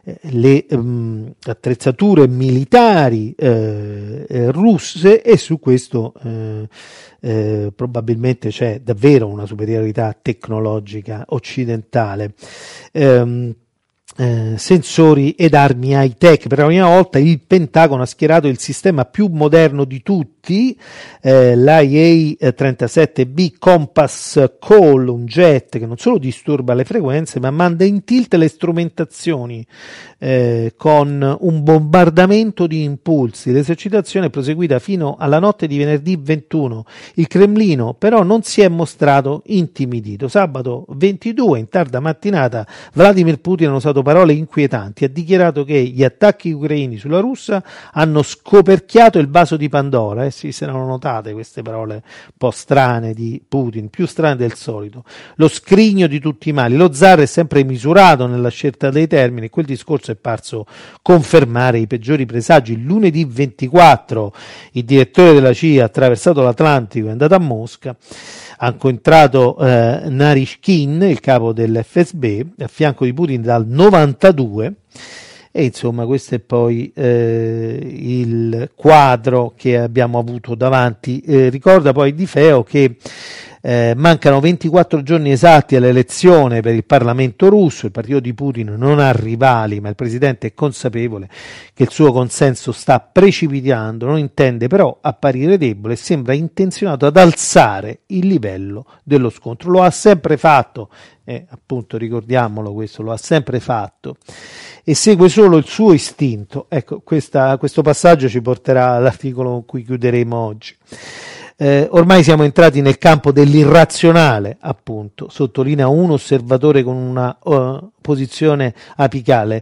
le um, attrezzature militari eh, eh, russe, e su questo eh, eh, probabilmente c'è davvero una superiorità tecnologica occidentale. Um, Eh, sensori ed armi high tech. Per la prima volta il Pentagono ha schierato il sistema più moderno di tutti, eh, l'I A trentasette B Compass Call, un jet che non solo disturba le frequenze ma manda in tilt le strumentazioni eh, con un bombardamento di impulsi. L'esercitazione è proseguita fino alla notte di venerdì ventuno. Il Cremlino però non si è mostrato intimidito. Sabato ventidue, in tarda mattinata, Vladimir Putin ha usato parole inquietanti. Ha dichiarato che gli attacchi ucraini sulla Russia hanno scoperchiato il vaso di Pandora. Eh sì, si erano notate queste parole un po' strane di Putin, più strane del solito. Lo scrigno di tutti i mali. Lo zar è sempre misurato nella scelta dei termini. Quel discorso è parso confermare i peggiori presagi. Lunedì ventiquattro il direttore della C I A ha attraversato l'Atlantico e è andato a Mosca. Ha incontrato eh, Narishkin, il capo dell'F S B, a fianco di Putin dal novantadue, e insomma questo è poi eh, il quadro che abbiamo avuto davanti. Eh, ricorda poi Di Feo che Eh, mancano ventiquattro giorni esatti all'elezione per il Parlamento russo. Il partito di Putin non ha rivali, ma il presidente è consapevole che il suo consenso sta precipitando, non intende però apparire debole e sembra intenzionato ad alzare il livello dello scontro. Lo ha sempre fatto, eh, appunto ricordiamolo questo, lo ha sempre fatto e segue solo il suo istinto. Ecco, questa, questo passaggio ci porterà all'articolo con cui chiuderemo oggi. Eh, ormai siamo entrati nel campo dell'irrazionale, appunto, sottolinea un osservatore con una uh, posizione apicale,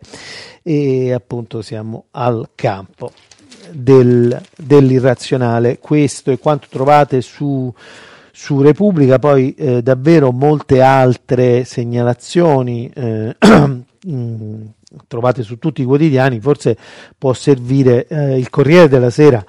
e appunto siamo al campo del, dell'irrazionale. Questo è quanto trovate su, su Repubblica, poi eh, davvero molte altre segnalazioni eh, trovate su tutti i quotidiani. Forse può servire eh, il Corriere della Sera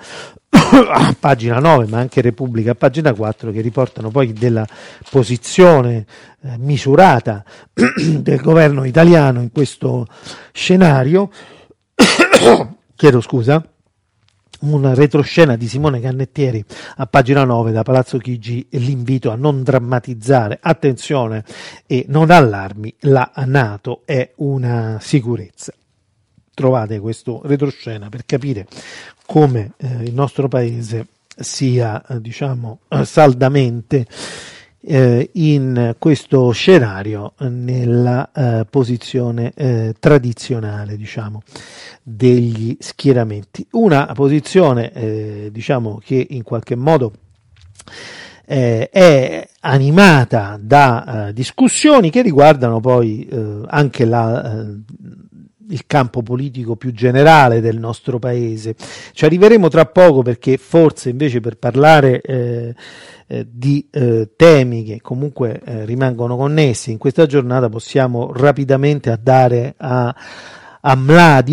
a pagina nove, ma anche Repubblica a pagina quattro, che riportano poi della posizione eh, misurata del governo italiano in questo scenario. Chiedo scusa. un retroscena di Simone Cannettieri a pagina nove da Palazzo Chigi, l'invito a non drammatizzare, attenzione e non allarmi, la NATO è una sicurezza. Trovate questo retroscena per capire come eh, il nostro paese sia eh, diciamo eh, saldamente eh, in questo scenario nella eh, posizione eh, tradizionale, diciamo, degli schieramenti. Una posizione eh, diciamo che in qualche modo eh, è animata da eh, discussioni che riguardano poi eh, anche la eh, il campo politico più generale del nostro paese. Ci arriveremo tra poco, perché forse invece per parlare eh, eh, di eh, temi che comunque eh, rimangono connessi in questa giornata possiamo rapidamente andare a, a Mladi.